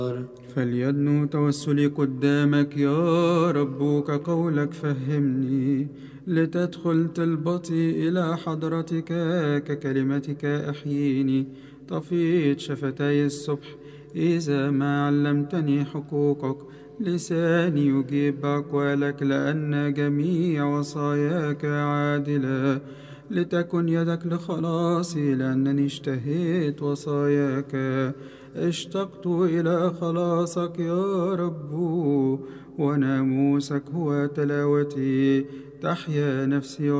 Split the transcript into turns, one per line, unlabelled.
فليدنو توسلي قدامك يا رب كقولك فهمني، لتدخل طلبتي إلى حضرتك ككلمتك أحييني. طفيت شفتي الصبح إذا ما علمتني حقوقك، لساني يجيب بأقوالك لأن جميع وصاياك عادلة. لتكن يدك لخلاصي لأنني اشتهيت وصاياك، اشتقت إلى خلاصك يا رب، وناموسك هو تلاوتي. تحيا نفسي